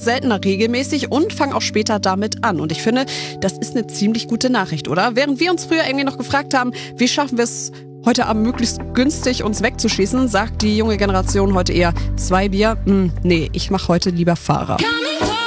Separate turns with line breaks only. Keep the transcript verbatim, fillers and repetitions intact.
seltener regelmäßig und fangen auch später damit an. Und ich finde, das ist eine ziemlich gute Nachricht, oder? Während wir uns früher irgendwie noch gefragt haben, wie schaffen wir es heute Abend möglichst günstig uns wegzuschießen, sagt die junge Generation heute eher zwei Bier. Hm, nee, ich mache heute lieber Fahrer.